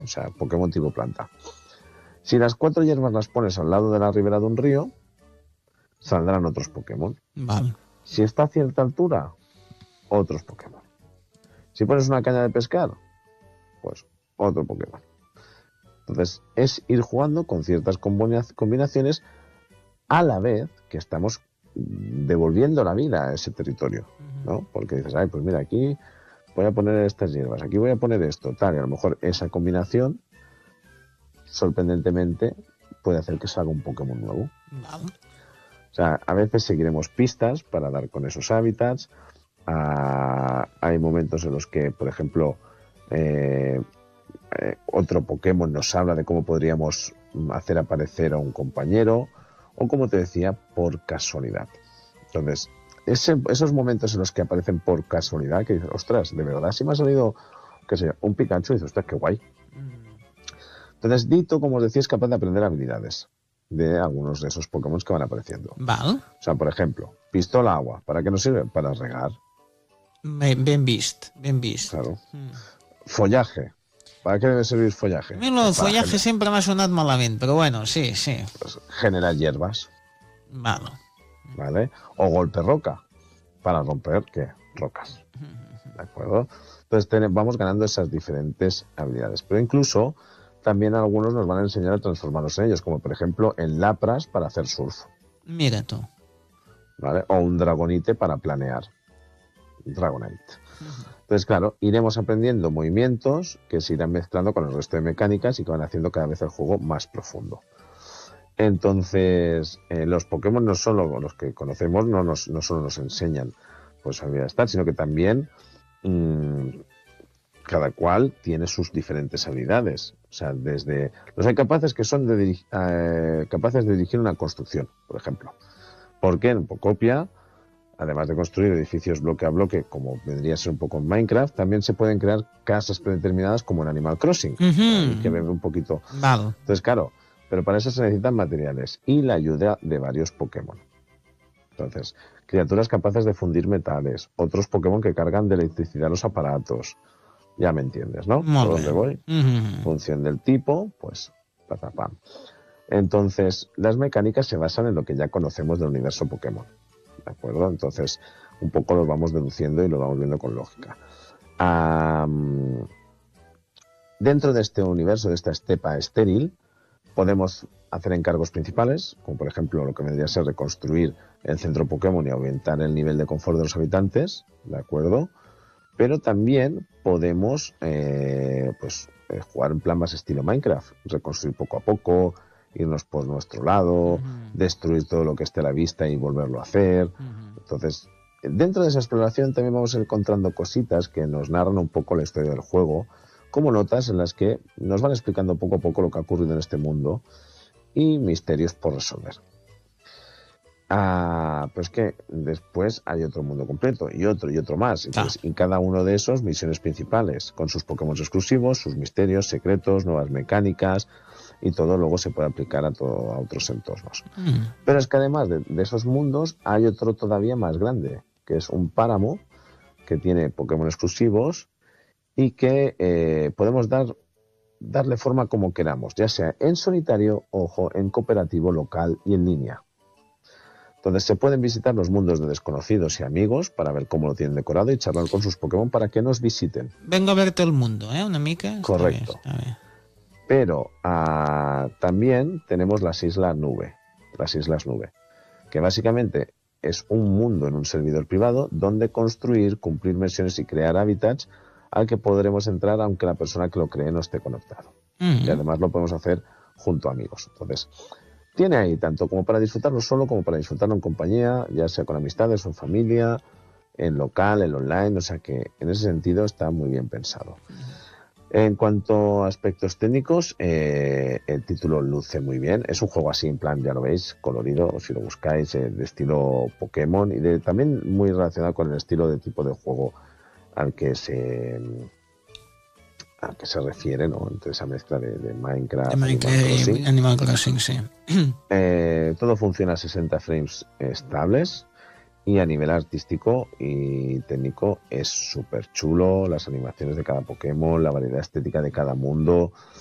o sea, Pokémon tipo planta. Si las 4 hierbas las pones al lado de la ribera de un río, saldrán otros Pokémon. Vale. Si está a cierta altura, otros Pokémon. Si pones una caña de pescar, pues otro Pokémon. Entonces, es ir jugando con ciertas combinaciones a la vez que estamos devolviendo la vida a ese territorio, ¿no? Porque dices, ay, pues mira, aquí voy a poner estas hierbas, aquí voy a poner esto, tal, y a lo mejor esa combinación, sorprendentemente, puede hacer que salga un Pokémon nuevo. Vale. O sea, a veces seguiremos pistas para dar con esos hábitats. Hay momentos en los que, por ejemplo, otro Pokémon nos habla de cómo podríamos hacer aparecer a un compañero, o como te decía, por casualidad. Entonces, esos momentos en los que aparecen por casualidad, que dices, ostras, de verdad, si me ha salido, qué sé, un Pikachu, y dices, ostras, qué guay. Entonces, Ditto, como os decía, es capaz de aprender habilidades de algunos de esos Pokémon que van apareciendo. Vale. O sea, por ejemplo, pistola agua, ¿para qué nos sirve? Para regar. Ben vist. Claro. Follaje. ¿Para qué debe servir follaje? A mí lo del follaje siempre m'ha sonat malament, però bueno, sí. Pues genera hierbas. Vale. ¿Vale? O golpe roca. Para romper, ¿qué? Rocas. ¿De acuerdo? Entonces vamos ganando esas diferentes habilidades. Pero incluso también algunos nos van a enseñar a transformarnos en ellos, como por ejemplo en Lapras para hacer surf. Mira tú. ¿Vale? O un Dragonite para planear. Dragonite. Entonces, claro, iremos aprendiendo movimientos que se irán mezclando con el resto de mecánicas y que van haciendo cada vez el juego más profundo. Entonces, los Pokémon no solo los que conocemos, no solo nos enseñan pues habilidades tal, sino que también cada cual tiene sus diferentes habilidades. O sea, desde los hay capaces que son capaces de dirigir una construcción, por ejemplo. Porque en Pocopia, además de construir edificios bloque a bloque, como vendría a ser un poco en Minecraft, también se pueden crear casas predeterminadas como en Animal Crossing, que bebe un poquito. Vale. Entonces, claro, pero para eso se necesitan materiales y la ayuda de varios Pokémon. Entonces, criaturas capaces de fundir metales, otros Pokémon que cargan de electricidad los aparatos. Ya me entiendes, ¿no? ¿Por dónde voy? Función del tipo, pues, patapam. Entonces, las mecánicas se basan en lo que ya conocemos del universo Pokémon. ¿De acuerdo? Entonces, un poco lo vamos deduciendo y lo vamos viendo con lógica. Dentro de este universo, de esta estepa estéril, podemos hacer encargos principales, como por ejemplo lo que vendría a ser reconstruir el centro Pokémon y aumentar el nivel de confort de los habitantes, ¿de acuerdo? Pero también podemos jugar en plan más estilo Minecraft, reconstruir poco a poco, irnos por nuestro lado, destruir todo lo que esté a la vista y volverlo a hacer. Entonces, dentro de esa exploración también vamos encontrando cositas que nos narran un poco la historia del juego, como notas en las que nos van explicando poco a poco lo que ha ocurrido en este mundo y misterios por resolver. Pues que después hay otro mundo completo y otro más. Entonces, y cada uno de esos, misiones principales, con sus Pokémon exclusivos, sus misterios, secretos, nuevas mecánicas, y todo luego se puede aplicar a otros entornos. Pero es que además de esos mundos hay otro todavía más grande, que es un páramo que tiene Pokémon exclusivos y que podemos darle forma como queramos, ya sea en solitario, ojo, en cooperativo, local y en línea. Entonces se pueden visitar los mundos de desconocidos y amigos para ver cómo lo tienen decorado y charlar con sus Pokémon para que nos visiten. Vengo a ver todo el mundo, una mica. Correcto. Está bien. Pero también tenemos las Islas Nube, que básicamente es un mundo en un servidor privado donde construir, cumplir misiones y crear hábitats al que podremos entrar aunque la persona que lo cree no esté conectado. Y además lo podemos hacer junto a amigos. Entonces, tiene ahí tanto como para disfrutarlo solo como para disfrutarlo en compañía, ya sea con amistades o en familia, en local, en online, o sea que en ese sentido está muy bien pensado. En cuanto a aspectos técnicos, el título luce muy bien. Es un juego así, en plan, ya lo veis, colorido, si lo buscáis, de estilo Pokémon y también muy relacionado con el estilo de tipo de juego al que se refiere, ¿no? Entre esa mezcla de Minecraft, Animal Crossing, sí. Todo funciona a 60 frames estables Y a nivel artístico y técnico es súper chulo, las animaciones de cada Pokémon, la variedad estética de cada mundo,